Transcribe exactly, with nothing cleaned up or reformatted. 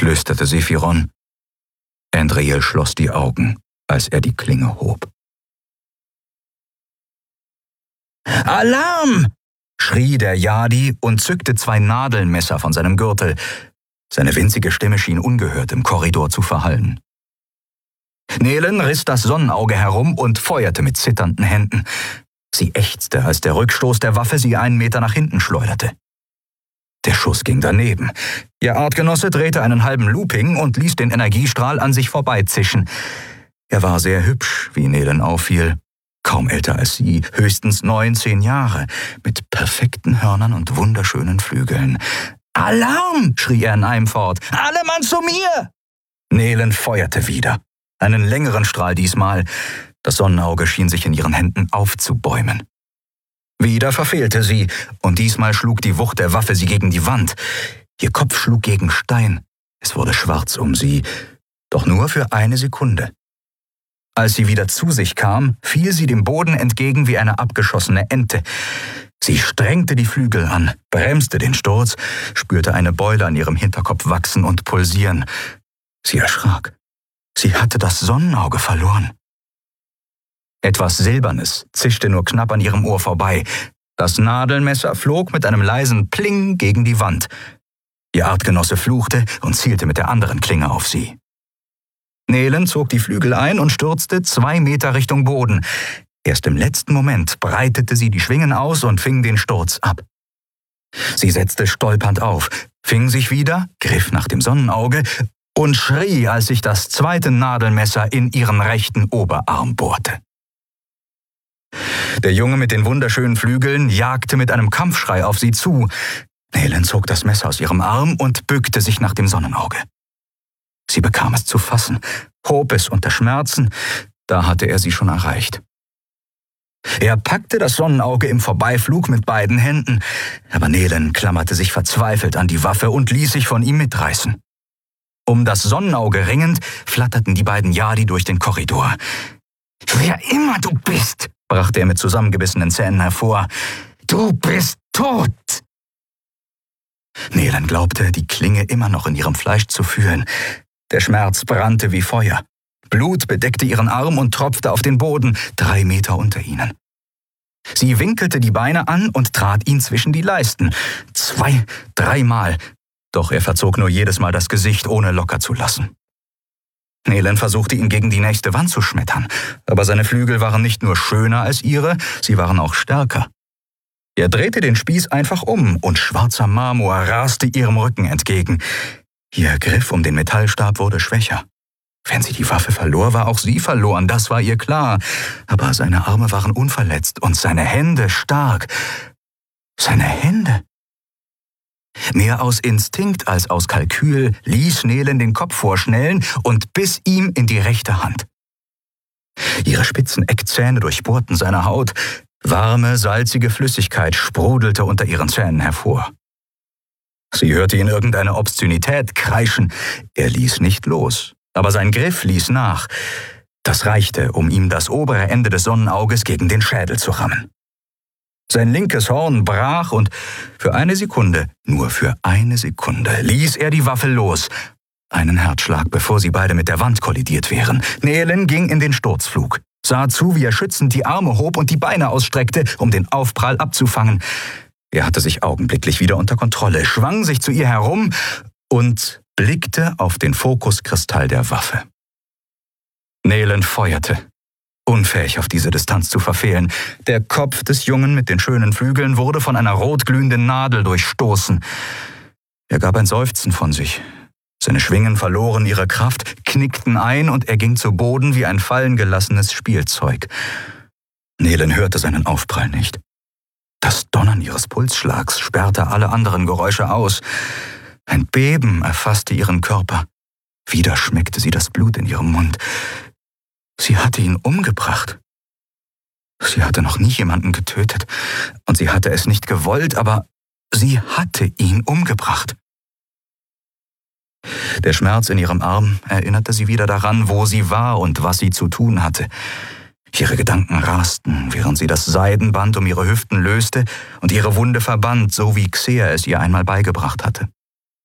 flüsterte Sephiron. Andriel schloss die Augen, als er die Klinge hob. »Alarm!« schrie der Yadi und zückte zwei Nadelmesser von seinem Gürtel. Seine winzige Stimme schien ungehört im Korridor zu verhallen. Nelen riss das Sonnenauge herum und feuerte mit zitternden Händen. Sie ächzte, als der Rückstoß der Waffe sie einen Meter nach hinten schleuderte. Der Schuss ging daneben. Ihr Artgenosse drehte einen halben Looping und ließ den Energiestrahl an sich vorbeizischen. Er war sehr hübsch, wie Nelen auffiel. Kaum älter als sie, höchstens neun, zehn Jahre, mit perfekten Hörnern und wunderschönen Flügeln. »Alarm!« schrie er in einem fort. »Alle Mann zu mir!« Nelen feuerte wieder. Einen längeren Strahl diesmal. Das Sonnenauge schien sich in ihren Händen aufzubäumen. Wieder verfehlte sie, und diesmal schlug die Wucht der Waffe sie gegen die Wand. Ihr Kopf schlug gegen Stein. Es wurde schwarz um sie, doch nur für eine Sekunde. Als sie wieder zu sich kam, fiel sie dem Boden entgegen wie eine abgeschossene Ente. Sie strengte die Flügel an, bremste den Sturz, spürte eine Beule an ihrem Hinterkopf wachsen und pulsieren. Sie erschrak. Sie hatte das Sonnenauge verloren. Etwas Silbernes zischte nur knapp an ihrem Ohr vorbei. Das Nadelmesser flog mit einem leisen Pling gegen die Wand. Ihr Artgenosse fluchte und zielte mit der anderen Klinge auf sie. Nelen zog die Flügel ein und stürzte zwei Meter Richtung Boden. Erst im letzten Moment breitete sie die Schwingen aus und fing den Sturz ab. Sie setzte stolpernd auf, fing sich wieder, griff nach dem Sonnenauge und schrie, als sich das zweite Nadelmesser in ihren rechten Oberarm bohrte. Der Junge mit den wunderschönen Flügeln jagte mit einem Kampfschrei auf sie zu. Nelen zog das Messer aus ihrem Arm und bückte sich nach dem Sonnenauge. Sie bekam es zu fassen, hob es unter Schmerzen, da hatte er sie schon erreicht. Er packte das Sonnenauge im Vorbeiflug mit beiden Händen, aber Nelen klammerte sich verzweifelt an die Waffe und ließ sich von ihm mitreißen. Um das Sonnenauge ringend, flatterten die beiden Yadi durch den Korridor. »Wer immer du bist«, brachte er mit zusammengebissenen Zähnen hervor, »du bist tot!« Nelen glaubte, die Klinge immer noch in ihrem Fleisch zu fühlen. Der Schmerz brannte wie Feuer. Blut bedeckte ihren Arm und tropfte auf den Boden, drei Meter unter ihnen. Sie winkelte die Beine an und trat ihn zwischen die Leisten. Zwei, dreimal. Doch er verzog nur jedes Mal das Gesicht, ohne locker zu lassen. Nelen versuchte ihn gegen die nächste Wand zu schmettern, aber seine Flügel waren nicht nur schöner als ihre, sie waren auch stärker. Er drehte den Spieß einfach um und schwarzer Marmor raste ihrem Rücken entgegen. Ihr Griff um den Metallstab wurde schwächer. Wenn sie die Waffe verlor, war auch sie verloren, das war ihr klar. Aber seine Arme waren unverletzt und seine Hände stark. Seine Hände? Mehr aus Instinkt als aus Kalkül ließ Nelen den Kopf vorschnellen und biss ihm in die rechte Hand. Ihre spitzen Eckzähne durchbohrten seine Haut. Warme, salzige Flüssigkeit sprudelte unter ihren Zähnen hervor. Sie hörte ihn irgendeine Obszönität kreischen. Er ließ nicht los, aber sein Griff ließ nach. Das reichte, um ihm das obere Ende des Sonnenauges gegen den Schädel zu rammen. Sein linkes Horn brach und für eine Sekunde, nur für eine Sekunde, ließ er die Waffe los. Einen Herzschlag, bevor sie beide mit der Wand kollidiert wären. Nelen ging in den Sturzflug, sah zu, wie er schützend die Arme hob und die Beine ausstreckte, um den Aufprall abzufangen. Er hatte sich augenblicklich wieder unter Kontrolle, schwang sich zu ihr herum und blickte auf den Fokuskristall der Waffe. Nelen feuerte, unfähig auf diese Distanz zu verfehlen. Der Kopf des Jungen mit den schönen Flügeln wurde von einer rotglühenden Nadel durchstoßen. Er gab ein Seufzen von sich. Seine Schwingen verloren ihre Kraft, knickten ein und er ging zu Boden wie ein fallen gelassenes Spielzeug. Nelen hörte seinen Aufprall nicht. Das Donnern ihres Pulsschlags sperrte alle anderen Geräusche aus. Ein Beben erfasste ihren Körper. Wieder schmeckte sie das Blut in ihrem Mund. Sie hatte ihn umgebracht. Sie hatte noch nie jemanden getötet und sie hatte es nicht gewollt, aber sie hatte ihn umgebracht. Der Schmerz in ihrem Arm erinnerte sie wieder daran, wo sie war und was sie zu tun hatte. Ihre Gedanken rasten, während sie das Seidenband um ihre Hüften löste und ihre Wunde verband, so wie Xer es ihr einmal beigebracht hatte.